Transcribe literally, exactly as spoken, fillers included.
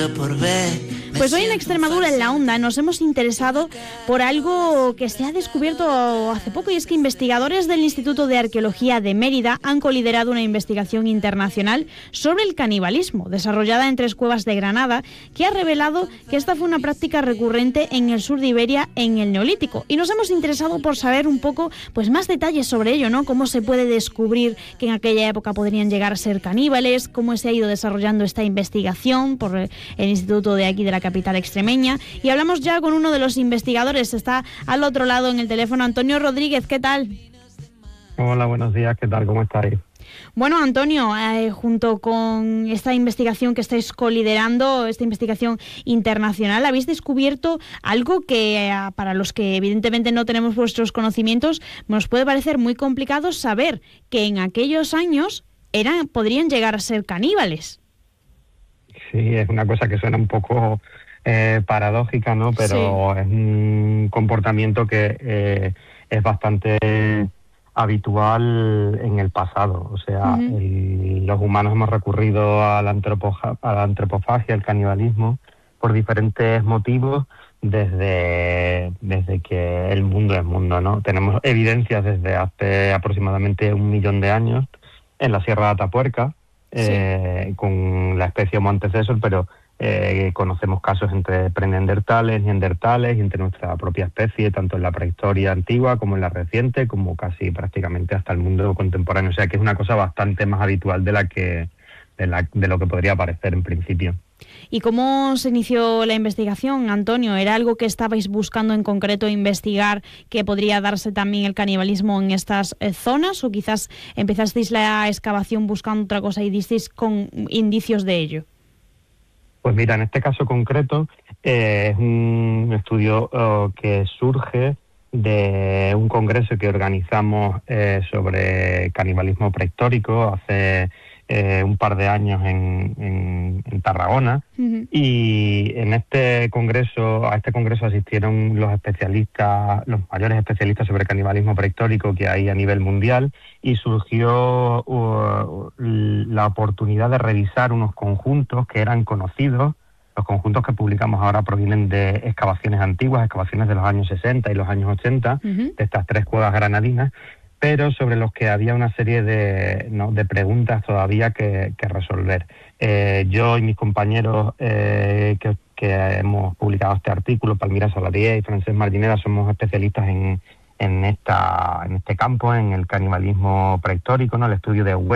Pues hoy en Extremadura en la Onda nos hemos interesado por algo que se ha descubierto hace poco, y es que investigadores del Instituto de Arqueología de Mérida han coliderado una investigación internacional sobre el canibalismo, desarrollada en tres cuevas de Granada, que ha revelado que esta fue una práctica recurrente en el sur de Iberia en el Neolítico. Y nos hemos interesado por saber un poco pues más detalles sobre ello, ¿no? Cómo se puede descubrir que en aquella época podrían llegar a ser caníbales, cómo se ha ido desarrollando esta investigación por el instituto de aquí de la capital extremeña. Y hablamos ya con uno de los investigadores, está al otro lado en el teléfono, Antonio Rodríguez. ¿Qué tal? Hola, buenos días, ¿qué tal? ¿Cómo estáis? Bueno, Antonio, eh, junto con esta investigación que estáis coliderando, esta investigación internacional, habéis descubierto algo que eh, para los que evidentemente no tenemos vuestros conocimientos, nos puede parecer muy complicado saber que en aquellos años eran, podrían llegar a ser caníbales. Sí, es una cosa que suena un poco eh, paradójica, ¿no? Pero sí, es un comportamiento que eh, es bastante habitual en el pasado. O sea, uh-huh. el, los humanos hemos recurrido a la, antropoja, a la antropofagia, al canibalismo, por diferentes motivos desde, desde que el mundo es mundo, ¿no? Tenemos evidencias desde hace aproximadamente un millón de años en la Sierra de Atapuerca, Eh, sí. con la especie Homo antecessor, pero eh, conocemos casos entre preneandertales, neandertales y entre nuestra propia especie, tanto en la prehistoria antigua como en la reciente, como casi prácticamente hasta el mundo contemporáneo. O sea que es una cosa bastante más habitual de la que de, la, de lo que podría parecer en principio. ¿Y cómo se inició la investigación, Antonio? ¿Era algo que estabais buscando en concreto investigar, que podría darse también el canibalismo en estas eh, zonas, o quizás empezasteis la excavación buscando otra cosa y disteis con indicios de ello? Pues mira, en este caso concreto eh, es un estudio uh, que surge de un congreso que organizamos eh, sobre canibalismo prehistórico hace eh, un par de años en, en, en Tarragona. Uh-huh. Y en este congreso, a este congreso asistieron los especialistas, los mayores especialistas sobre canibalismo prehistórico que hay a nivel mundial, y surgió uh, la oportunidad de revisar unos conjuntos que eran conocidos. Los conjuntos que publicamos ahora provienen de excavaciones antiguas, excavaciones de los años sesenta y los años ochenta, uh-huh. de estas tres cuevas granadinas, pero sobre los que había una serie de, ¿no? de preguntas todavía que, que resolver. Eh, yo y mis compañeros eh, que, que hemos publicado este artículo, Palmira Saladier y Francesc Margineda, somos especialistas en, en, esta, en este campo, en el canibalismo prehistórico, ¿no? El estudio de